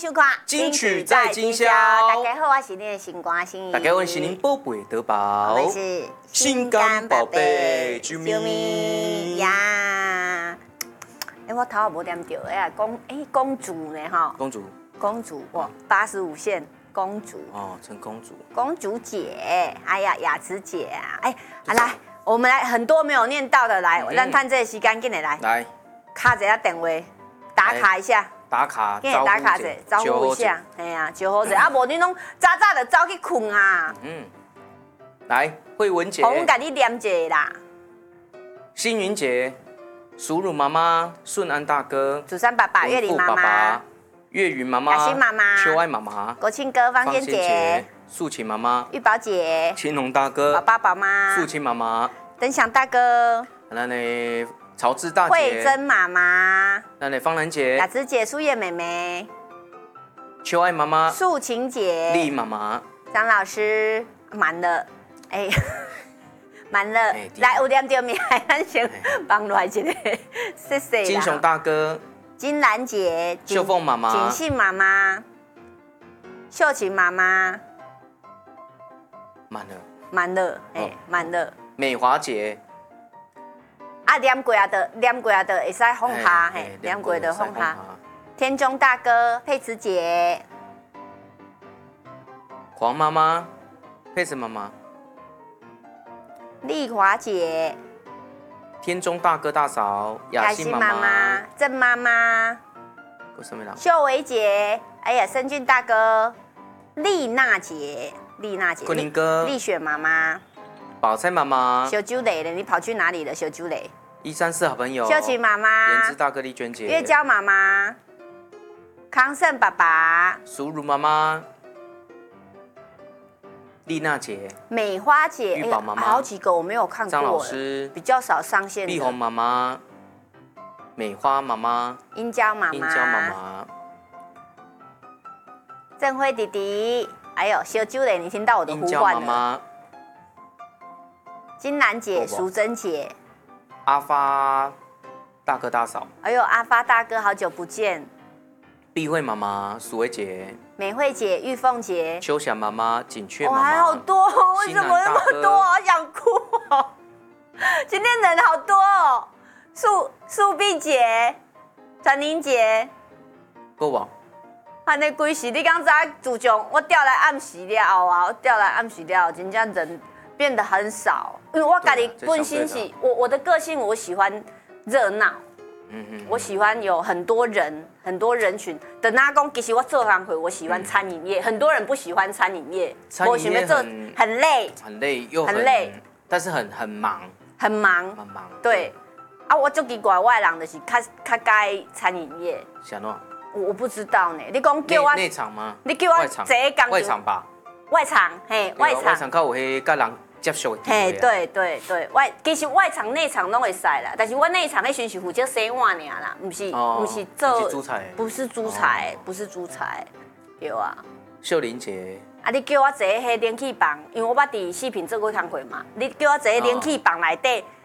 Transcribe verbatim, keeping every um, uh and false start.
收看， 金曲在今宵。 大家好，我是你的心肝心怡。 大家好，我是您宝贝德宝。 我是心肝宝贝啾咪呀。哎，我头也无念到，哎，公哎公主呢哈？ 公主。 公主哇，八十五线公主。 哦，陈公主。 公主姐，哎呀，雅慈姐啊，哎，啊来，我们来很多没有念到的，来，咱趁这个时间紧的来。 来。 卡一下电话，打卡一下。 打卡， 给你打卡者，招呼一下，哎呀，就好者啊，无你拢早早就走去困啊。嗯， 来，慧文姐， 我甲你念一下啦。 星云姐，淑乳妈妈，顺安大哥， 祖山爸爸，月玲妈妈， 月云妈妈， 雅欣妈妈， 秋爱妈妈， 国庆哥，方仙姐， 素琴妈妈， 玉宝姐， 青龙大哥， 宝宝宝妈， 素琴妈妈， 灯祥大哥， 那呢？曹志大姐、 慧珍妈妈、 那里方兰姐、 雅芝姐、苏叶妹妹、 秋爱妈妈、 素琴姐、 丽妈妈、 张老师，满了，哎，满了，来有念到名，咱先帮来一个，谢谢啦。 金雄大哥、 金兰姐、 秀凤妈妈、 锦信妈妈、秀琴妈妈， 满了， 满了，哎，满了。 美华姐。 啊，念过啊的，念过啊的，会使放下嘿，念过的放下。天中大哥，佩慈姐， 黄妈妈，佩慈妈妈， 丽华姐， 天中大哥大嫂，雅欣妈妈， 郑妈妈，秀维姐，哎呀，申俊大哥，丽娜姐，丽娜姐， 桂林哥， 丽雪妈妈， 宝钗妈妈， 小酒蕾了，你跑去哪里了？小酒蕾。 一三四好朋友， 秀琴妈妈， 颜值大哥丽娟姐， 月娇妈妈，康胜爸爸， 淑乳妈妈，丽娜姐， 美花姐， 玉宝妈妈， 好几个我没有看过， 张老师比较少上线的， 碧红妈妈，美花妈妈， 殷娇妈妈， 殷娇妈妈， 郑辉弟弟，还有小酒蕾，你听到我的呼唤了？ 妈妈， 金兰姐，淑珍姐。 阿发大哥大嫂， 哎呦，阿发大哥好久不见。 碧慧妈妈，苏薇姐， 美慧姐，玉凤姐， 秋霞妈妈，锦雀妈妈， 哇，还好多，为什么那么多？好想哭哦！今天人好多哦。素素碧姐，传宁姐， 够无？ 安尼规时，你刚才自从我调来暗时了后啊，我调来暗时了后，真正人变得很少。因为我家己本身是我我的个性，我喜欢热闹，嗯嗯，我喜欢有很多人很多人群。等他讲，其实我做行会，我喜欢餐饮业，很多人不喜欢餐饮业， 我喜欢做很累， 很累又很累， 但是很很忙， 很忙， 很忙。 对，啊，我就奇怪，我的人就是较较介餐饮业。 啥喏？ 我不知道呢，你讲叫我内场吗？ 你叫我坐工外场吧？ 外场，嘿，外场。 外场较有迄甲人。接受的， 嘿，对对对，外其实外场内场拢会使啦，但是我内场迄时是负责洗碗尔啦，不是不是做， 主菜， 不是主菜，不是主菜，对啊。 秀玲姐， 啊，你叫我坐迄冷气房，因为我捌伫视频做过工课嘛，你叫我坐冷气房内底，